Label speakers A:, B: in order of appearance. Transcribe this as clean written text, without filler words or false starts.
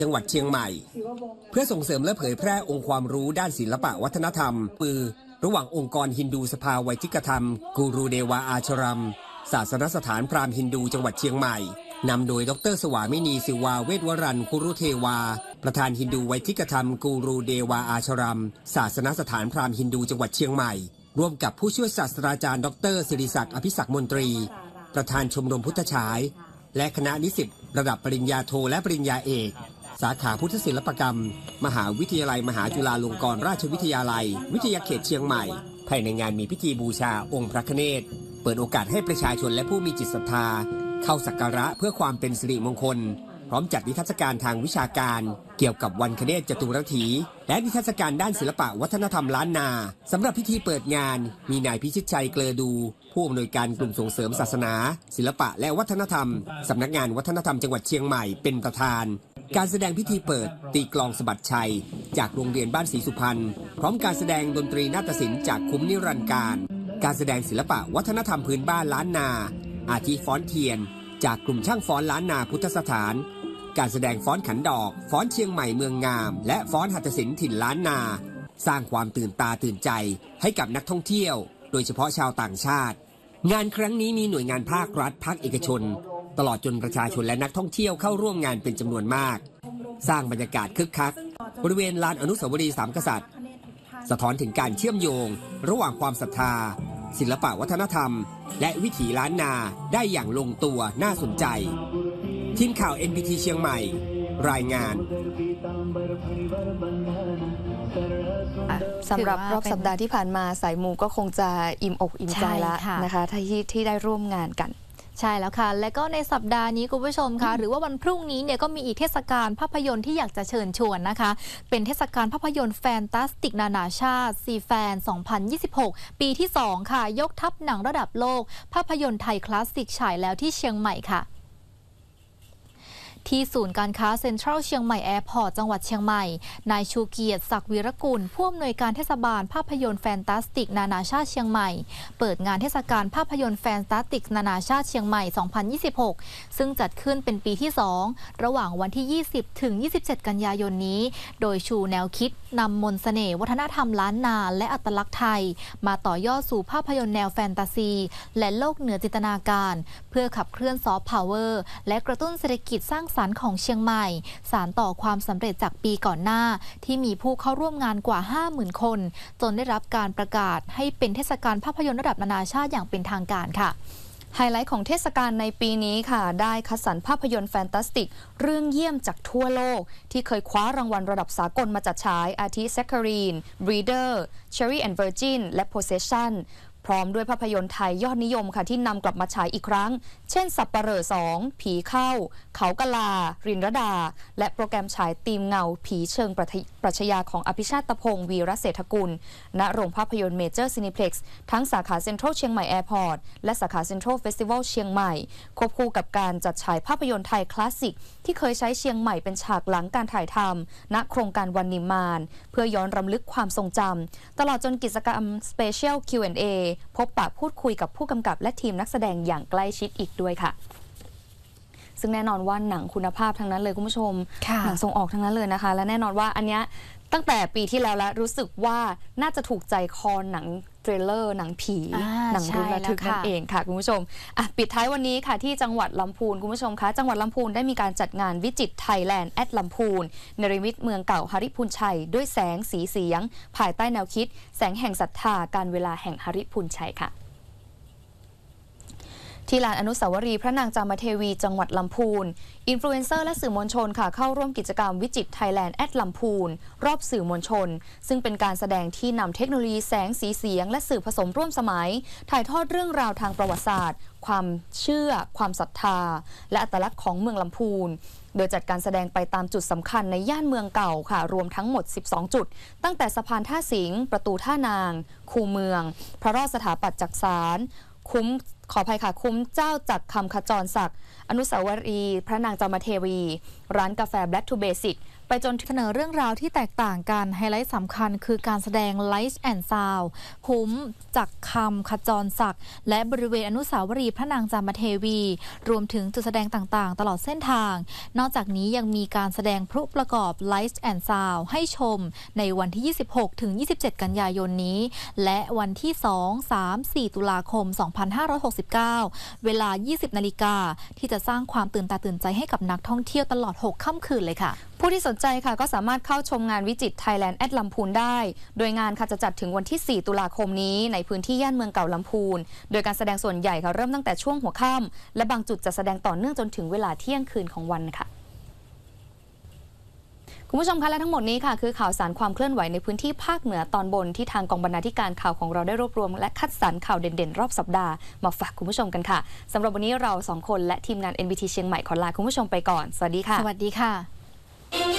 A: จังหวัดเชียงใหม่เพื่อส่งเสริมและเผยแพร่องค์ความรู้ด้านศิลปะวัฒนธรรมระหว่างองค์กรฮินดูสภาไวทิกธรรมกูรูเดวาอาชรัมศาสนสถานพราหมณ์ฮินดูจังหวัดเชียงใหม่นำโดยดร.สวามินีศิวาเวทวรันคุรุเทวาประธานฮินดูไวทิกธรรมกูรูเดวาอาชรัมศาสนสถานพราหมณ์ฮินดูจังหวัดเชียงใหม่ร่วมกับผู้ช่วยศาสตราจารย์ดร.ศิริศักดิ์อภิศักดิ์มนตรีประธานชมรมพุทธฉายและคณะนิสิตระดับปริญญาโทและปริญญาเอกสาขาพุทธศิลปกรรมมหาวิทยาลัยมหาจุฬาลงกรณราชวิทยาลัยวิทยาเขตเชียงใหม่ภายในงานมีพิธีบูชาองค์พระคเนศเปิดโอกาสให้ประชาชนและผู้มีจิตศรัทธาเข้าสักการะเพื่อความเป็นสิริมงคลพร้อมจัดนิทรรศการทางวิชาการเกี่ยวกับวันคเนศจตุรถีและนิทรรศการด้านศิลปะวัฒนธรรมล้านนาสำหรับพิธีเปิดงานมีนายพิชิตชัยเกลอดูผู้อำนวยการกลุ่มส่งเสริมศาสนาศิลปะและวัฒนธรรมสำนักงานวัฒนธรรมจังหวัดเชียงใหม่เป็นประธานการแสดงพิธีเปิดตีกลองสะบัดชัยจากโรงเรียนบ้านศรีสุพรรณพร้อมการแสดงดนตรีนาฏศิลป์จากคุ้มนิรันดร์การแสดงศิลปะวัฒนธรรมพื้นบ้านล้านนาอาทิฟ้อนเทียนจากกลุ่มช่างฟ้อนล้านนาพุทธสถานการแสดงฟ้อนขันดอกฟ้อนเชียงใหม่เมืองงามและฟ้อนหัตถศิลป์ถิ่นล้านนาสร้างความตื่นตาตื่นใจให้กับนักท่องเที่ยวโดยเฉพาะชาวต่างชาติงานครั้งนี้มีหน่วยงานภาครัฐภาคเอกชนตลอดจนประชาชนและนักท่องเที่ยวเข้าร่วมงานเป็นจำนวนมากสร้างบรรยากาศคึกคักบริเวณลานอนุสาวรีย์สามกษัตริย์สะท้อนถึงการเชื่อมโยงระหว่างความศรัทธาศิลปะวัฒนธรรมและวิถีล้านนาได้อย่างลงตัวน่าสนใจทีมข่าว NBT เชียงใหม่รายงาน
B: สำหรับรอบสัปดาห์ที่ผ่านมาสายมูก็คงจะอิ่มอกอิ่มใจแล้วนะคะที่ได้ร่วมงานกัน
C: ใช่แล้วค่ะและก็ในสัปดาห์นี้คุณผู้ชมคะหรือว่าวันพรุ่งนี้เนี่ยก็มีอีกเทศกาลภาพยนตร์ที่อยากจะเชิญชวนนะคะเป็นเทศกาลภาพยนตร์แฟนตาสติกนานาชาติซีแฟน2026ปีที่2ค่ะยกทัพหนังระดับโลกภาพยนตร์ไทยคลาสสิกฉายแล้วที่เชียงใหม่ค่ะที่ศูนย์การค้าเซ็นทรัลเชียงใหม่แอร์พอร์ตจังหวัดเชียงใหม่นายชูเกียรติศักดิ์วีรกุลผู้อำนวยการเทศบาลภาพยนตร์แฟนตาสติกนานาชาติเชียงใหม่เปิดงานเทศกาลภาพยนตร์แฟนตาสติกนานาชาติเชียงใหม่2026ซึ่งจัดขึ้นเป็นปีที่2ระหว่างวันที่20ถึง27กันยายนนี้โดยชูแนวคิดนำมนต์เสน่ห์วัฒนธรรมล้านนาและอัตลักษณ์ไทยมาต่อยอดสู่ภาพยนตร์แนวแฟนตาซีและโลกเหนือจินตนาการเพื่อขับเคลื่อนซอฟต์พาวเวอร์และกระตุ้นเศรษฐกิจสร้างสรรค์ของเชียงใหม่สานต่อความสำเร็จจากปีก่อนหน้าที่มีผู้เข้าร่วมงานกว่า 50,000 คนจนได้รับการประกาศให้เป็นเทศกาลภาพยนตร์ระดับนานาชาติอย่างเป็นทางการค่ะ
B: ไฮไลท์ของเทศกาลในปีนี้ค่ะได้คัดสรรภาพยนตร์แฟนตาสติกเรื่องเยี่ยมจากทั่วโลกที่เคยคว้ารางวัลระดับสากลมาจัดฉายอาทิ Saccharine Breeder Cherry and Virgin และ Possessionพร้อมด้วยภาพยนตร์ไทยยอดนิยมค่ะที่นำกลับมาฉายอีกครั้งเช่นสัปเหร่อ2ผีเข้าเขากะลารินรดาและโปรแกรมฉายตีมเงาผีเชิงปรัชญาของอภิชาติพงศ์วีรเศรษฐกุลณโรงภาพยนตร์เมเจอร์ซินิเพล็กซ์ทั้งสาขาเซ็นทรัลเชียงใหม่แอร์พอร์ตและสาขาเซ็นทรัลเฟสติวัลเชียงใหม่ควบคู่กับการจัดฉายภาพยนตร์ไทยคลาสสิกที่เคยใช้เชียงใหม่เป็นฉากหลังการถ่ายทำณโครงการวันนิมมานเพื่อย้อนรำลึกความทรงจำตลอดจนกิจกรรม Special Q&A พบปะพูดคุยกับผู้กำกับและทีมนักแสดงอย่างใกล้ชิดอีกด้วยค่ะซึ่งแน่นอนว่าหนังคุณภาพทั้งนั้นเลยคุณผู้ชมหนังส่งออกทั้งนั้นเลยนะคะและแน่นอนว่าอันเนี้ยตั้งแต่ปีที่แล้วรู้สึกว่าน่าจะถูกใจคอหนังเทรลเลอร์หนังผีหนังรุนระทึกนั่นเองค่ะคุณผู้ชมปิดท้ายวันนี้ค่ะที่จังหวัดลำพูนคุณผู้ชมคะจังหวัดลำพูนได้มีการจัดงานวิจิตรไทยแลนด์แอดลำพูนเนรมิตเมืองเก่าหริพูนชัยด้วยแสงสีเสียงภายใต้แนวคิดแสงแห่งศรัทธาการเวลาแห่งหริพูนชัยค่ะที่ลานอนุสาวรีย์พระนางจามเทวีจังหวัดลำพูนอินฟลูเอนเซอร์และสื่อมวลชนค่ะเข้าร่วมกิจกรรมวิจิตรไทยแลนด์แอดลำพูนรอบสื่อมวลชนซึ่งเป็นการแสดงที่นำเทคโนโลยีแสงสีเสียงและสื่อผสมร่วมสมัยถ่ายทอดเรื่องราวทางประวัติศาสตร์ความเชื่อความศรัทธาและอัตลักษณ์ของเมืองลำพูนโดยจัดการแสดงไปตามจุดสำคัญในย่านเมืองเก่าค่ะรวมทั้งหมด12จุดตั้งแต่สะพานท่าสิงห์ประตูท่านางคูเมืองพระรอดสถาปัตย์จักสานคุ้มขออภัยค่ะคุ้มเจ้าจักรคำขจรศักดิ์อนุสาวรีย์พระนางจามเทวีร้านกาแฟ Black to Basic ไปจนเสนอเรื่องราวที่แตกต่างกันไฮไลท์สำคัญคือการแสดง Light and Sound คุ้มจักรคำขจรศักดิ์และบริเวณอนุสาวรีย์พระนางจามเทวีรวมถึงจุดแสดงต่างๆตลอดเส้นทางนอกจากนี้ยังมีการแสดงพลุประกอบ Light and Sound ให้ชมในวันที่ 26 ถึง 27 กันยายนนี้และวันที่ 2, 3, 4 ตุลาคม 2569 เวลา 20 นาฬิกาที่จะสร้างความตื่นตาตื่นใจให้กับนักท่องเที่ยวตลอด 6 ค่ำคืนเลยค่ะผู้ที่สนใจค่ะก็สามารถเข้าชมงานวิจิตรไทยแลนด์แอดลำพูนได้โดยงานค่ะจะจัดถึงวันที่ 4 ตุลาคมนี้ในพื้นที่ย่านเมืองเก่าลำพูนโดยการแสดงส่วนใหญ่ค่ะเริ่มตั้งแต่ช่วงหัวค่ำและบางจุดจะแสดงต่อเนื่องจนถึงเวลาเที่ยงคืนของวันค่ะคุณผู้ชมคะและทั้งหมดนี้ค่ะคือข่าวสารความเคลื่อนไหวในพื้นที่ภาคเหนือตอนบนที่ทางกองบรรณาธิการข่าวของเราได้รวบรวมและคัดสรรข่าวเด่นๆรอบสัปดาห์มาฝากคุณผู้ชมกันค่ะสำหรับวันนี้เรา2 คนและทีมงาน NBT เชียงใหม่ขอลาคุณผู้ชมไปก่อนสวัสดีค่ะ
C: สวัสดีค่ะ